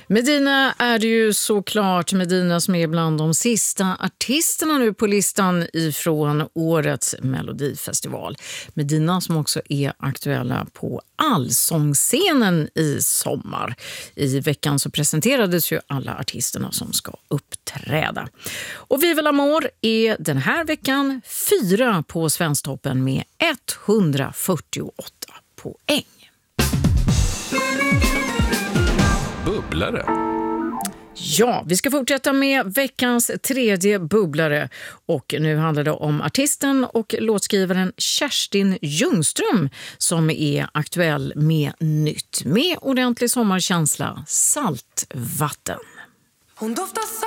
Medina är det ju såklart. Medina som är bland de sista artisterna nu på listan ifrån årets Melodifestival. Medina som också är aktuella på Allsångsscenen i sommar. I veckan så presenterades ju alla artisterna som ska uppträda. Och Viva l'Amour är den här veckan 4 på Svensktoppen med 148 poäng. Bubblare. Ja, vi ska fortsätta med veckans tredje bubblare och nu handlar det om artisten och låtskrivaren Kerstin Ljungström som är aktuell med nytt med ordentlig sommarkänsla, Saltvatten. Hon doftar